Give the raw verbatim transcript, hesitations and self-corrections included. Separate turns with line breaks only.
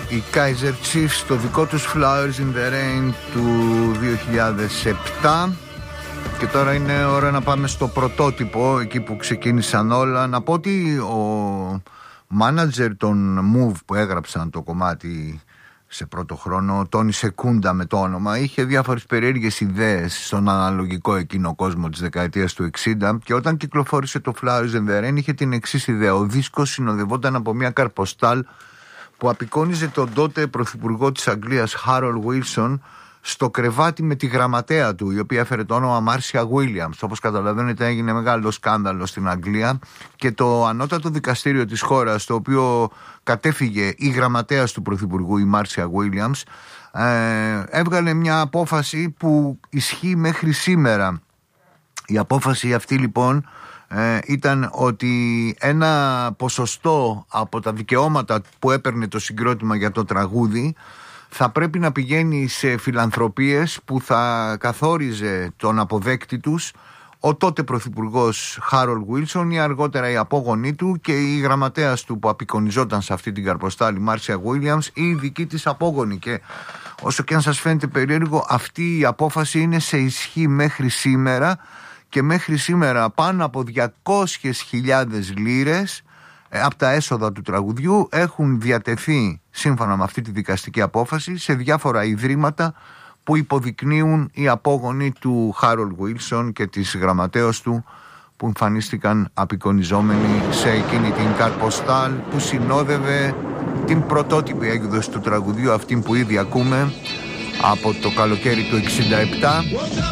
οι Kaiser Chiefs, το δικό τους Flowers in the Rain του δύο χιλιάδες επτά. Και τώρα είναι ώρα να πάμε στο πρωτότυπο, εκεί που ξεκίνησαν όλα. Να πω ότι ο μάνατζερ των Move που έγραψαν το κομμάτι σε πρώτο χρόνο, Τόνι Σεκούντα με το όνομα, είχε διάφορες περίεργες ιδέες στον αναλογικό εκείνο κόσμο της δεκαετίας του εξήντα, και όταν κυκλοφόρησε το Flowers in the Rain είχε την εξής ιδέα. Ο δίσκος συνοδευόταν από μια καρποστάλ που απεικόνιζε τον τότε πρωθυπουργό της Αγγλίας Harold Wilson στο κρεβάτι με τη γραμματέα του, η οποία έφερε το όνομα Μάρσια Williams. Όπως καταλαβαίνετε, έγινε μεγάλο σκάνδαλο στην Αγγλία και το ανώτατο δικαστήριο της χώρας, το οποίο κατέφυγε η γραμματέας του πρωθυπουργού, η Μάρσια Williams, ε, έβγαλε μια απόφαση που ισχύει μέχρι σήμερα. Η απόφαση αυτή λοιπόν ε, ήταν ότι ένα ποσοστό από τα δικαιώματα που έπαιρνε το συγκρότημα για το τραγούδι θα πρέπει να πηγαίνει σε φιλανθρωπίες που θα καθόριζε τον αποδέκτη τους ο τότε πρωθυπουργός Χάρολ Γουίλσον ή αργότερα η απόγονή του και η γραμματέας του που απεικονιζόταν σε αυτή την καρποστάλη, Μάρσια Γουίλιαμς, ή η δική της απόγονη. Και όσο και αν σας φαίνεται περίεργο, αυτή η απόφαση είναι σε ισχύ μέχρι σήμερα, και μέχρι σήμερα πάνω από διακόσιες χιλιάδες λίρες από τα έσοδα του τραγουδιού έχουν διατεθεί, σύμφωνα με αυτή τη δικαστική απόφαση, σε διάφορα ιδρύματα που υποδεικνύουν οι απόγονοι του Χάρολ Γουίλσον και της γραμματέως του, που εμφανίστηκαν απεικονιζόμενοι σε εκείνη την καρποστάλ που συνόδευε την πρωτότυπη έκδοση του τραγουδιού, αυτή που ήδη ακούμε από το καλοκαίρι του εξήντα επτά.